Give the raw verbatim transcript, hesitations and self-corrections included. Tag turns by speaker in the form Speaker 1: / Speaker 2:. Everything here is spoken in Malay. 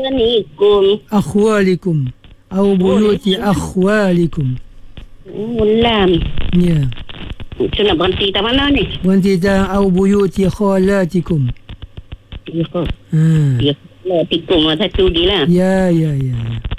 Speaker 1: Akhwanikum.
Speaker 2: Akhwalikum. Au buyuti akhwalikum.
Speaker 1: Oh, lam.
Speaker 2: Ya.
Speaker 1: Itu nak berhenti tak mana ni?
Speaker 2: Berhenti tak au buyuti khalatikum.
Speaker 1: Ya, kok.
Speaker 2: Ha.
Speaker 1: Ya, tikum satu dia lah.
Speaker 2: Ya, ya, ya.